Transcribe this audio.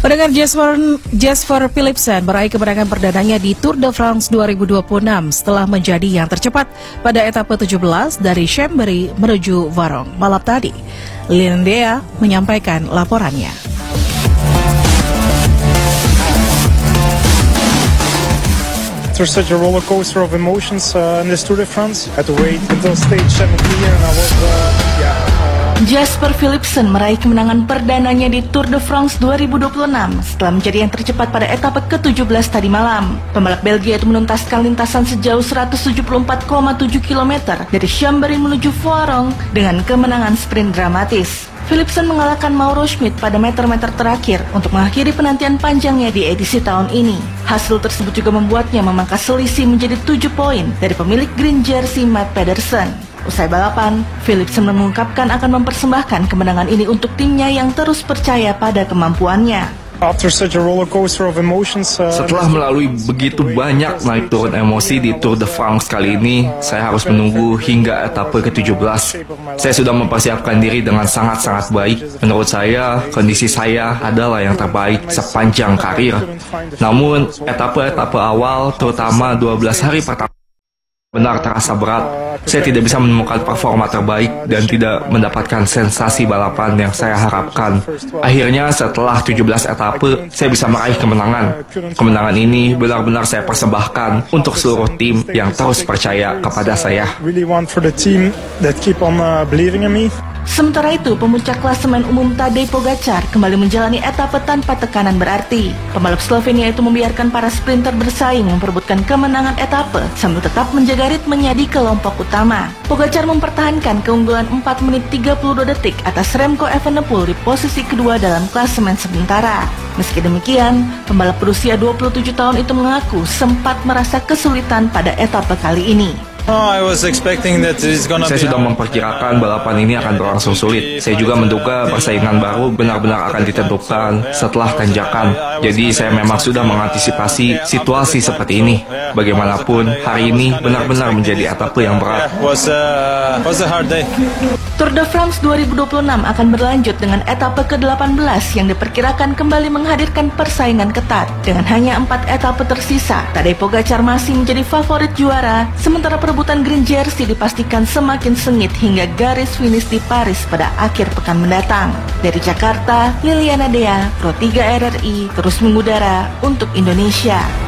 Pedengar Jasper Philipsen meraih kemenangan perdananya di Tour de France 2026 setelah menjadi yang tercepat pada etape 17 dari Chambéry menuju Varong malam tadi. Liliana menyampaikan laporannya. After such a roller coaster of emotions in this Tour de France, I had to wait until stage 17 and I was Jasper Philipsen meraih kemenangan perdananya di Tour de France 2026 setelah menjadi yang tercepat pada etape ke-17 tadi malam. Pembalap Belgia itu menuntaskan lintasan sejauh 174,7 km dari Chambéry menuju Varong dengan kemenangan sprint dramatis. Philipsen mengalahkan Mauro Schmid pada meter-meter terakhir untuk mengakhiri penantian panjangnya di edisi tahun ini. Hasil tersebut juga membuatnya memangkas selisih menjadi 7 poin dari pemilik green jersey Matt Pedersen. Usai balapan, Philipsen mengungkapkan akan mempersembahkan kemenangan ini untuk timnya yang terus percaya pada kemampuannya. Setelah melalui begitu banyak naik turun emosi di Tour de France kali ini, saya harus menunggu hingga etape ke-17. Saya sudah mempersiapkan diri dengan sangat-sangat baik. Menurut saya, kondisi saya adalah yang terbaik sepanjang karir. Namun, etape-etape awal, terutama 12 hari pertama, benar terasa berat. Saya tidak bisa menemukan performa terbaik dan tidak mendapatkan sensasi balapan yang saya harapkan. Akhirnya setelah 17 etape, saya bisa meraih kemenangan. Kemenangan ini benar-benar saya persembahkan untuk seluruh tim yang terus percaya kepada saya. Sementara itu, pemuncak klasemen umum Tadej Pogacar kembali menjalani etape tanpa tekanan berarti. Pembalap Slovenia itu membiarkan para sprinter bersaing memperebutkan kemenangan etape sambil tetap menjaga ritmenya di kelompok utama. Pogacar mempertahankan keunggulan 4 menit 32 detik atas Remco Evenepoel di posisi kedua dalam klasemen sementara. Meski demikian, pembalap berusia 27 tahun itu mengaku sempat merasa kesulitan pada etape kali ini. Saya sudah memperkirakan balapan ini akan berlangsung sulit. Saya juga menduga persaingan baru benar-benar akan ditentukan setelah tanjakan. Jadi saya memang sudah mengantisipasi situasi seperti ini. Bagaimanapun, hari ini benar-benar menjadi etape yang berat. Tour de France 2026 akan berlanjut dengan etape ke-18 yang diperkirakan kembali menghadirkan persaingan ketat. Dengan hanya 4 etape tersisa, Tadej Pogacar masih menjadi favorit juara, sementara perebutan green jersey dipastikan semakin sengit hingga garis finish di Paris pada akhir pekan mendatang. Dari Jakarta, Liliana Dea, Pro 3 RRI, terus mengudara untuk Indonesia.